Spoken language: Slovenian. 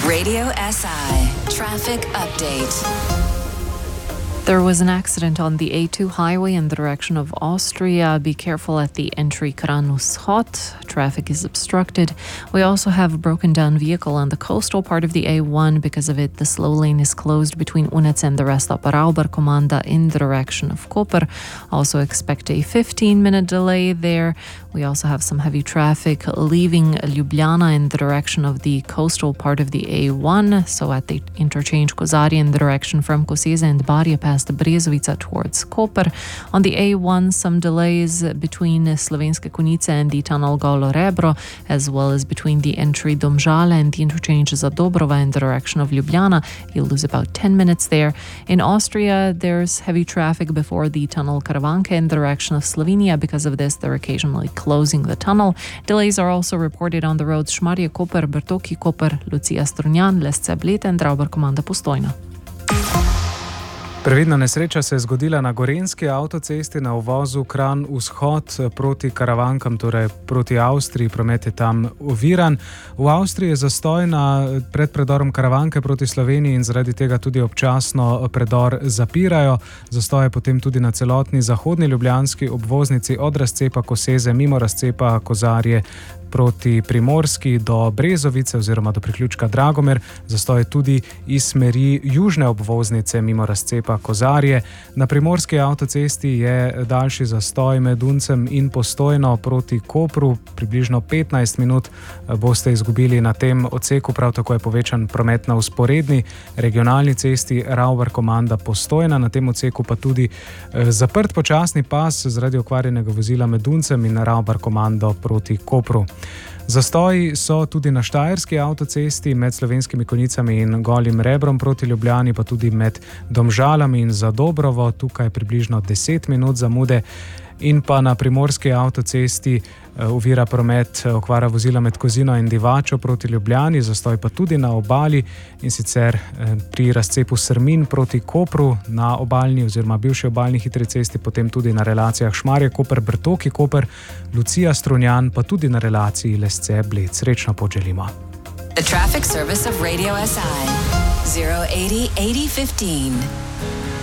Radio SI Traffic Update. There was an accident on the A2 highway in the direction of Austria. Be careful at the entry Kranus-Hot. Traffic is obstructed. We also have a broken down vehicle on the coastal part of the A1. Because of it, the slow lane is closed between Unec and the Restop Rauber-Komanda in the direction of Koper. Also expect a 15-minute delay there. We also have some heavy traffic leaving Ljubljana in the direction of the coastal part of the A1. So at the interchange Kozarje in the direction from Koseze and Barje past Brezovica towards Koper. On the A1, some delays between Slovenske Konjice and the tunnel Golo Rebro, as well as between the entry Domžale and the interchange Zadobrova in the direction of Ljubljana. You'll lose about 10 minutes there. In Austria, there's heavy traffic before the tunnel Karavanke in the direction of Slovenia. Because of this, they're occasionally closing the tunnel. Delays are also reported on the roads Šmarje Koper, Bertoki Koper, Lucija Strunjan, Lesce Bled and Rauber-Komanda Postojna. Previdna nesreča se je zgodila na Gorenjski avtocesti na uvozu Kranj-Vzhod proti Karavankam, torej proti Avstriji. Promet je tam oviran. V Avstriji je zastoj pred predorom Karavanke proti Sloveniji in zaradi tega tudi občasno predor zapirajo. Zastoj je potem tudi na celotni zahodni ljubljanski obvoznici od razcepa Koseze mimo razcepa Kozarje proti Primorski do Brezovice oziroma do priključka Dragomer. Zastoj je tudi iz smeri južne obvoznice mimo razcepa Kozarje. Na primorski avtocesti je daljši zastoj med Uncem in Postojno proti Kopru. Približno 15 minut boste izgubili na tem odseku, prav tako je povečan promet na vzporedni regionalni cesti Rauber-Komanda Postojna. Na tem odseku pa tudi zaprt počasni pas zaradi okvarjenega vozila med Uncem in Rauber-Komando proti Kopru. Zastoji so tudi na Štajerski avtocesti med Slovenskimi Konjicami in Golim Rebrom proti Ljubljani, pa tudi med Domžalami in Zadobrovo, tukaj približno 10 minut zamude. In pa na Primorski avtocesti ovira promet okvara vozila med Kozino in Divačo proti Ljubljani, zastoj pa tudi na obali, in sicer pri razcepu Srmin proti Kopru na obalni oziroma bivši obalni hitri cesti, potem tudi na relacijah Šmarje Koper, Bertoki Koper, Lucija Strunjan, pa tudi na relaciji Lesce Bled. Srečno pot želimo. The traffic service of Radio SI 080 8015.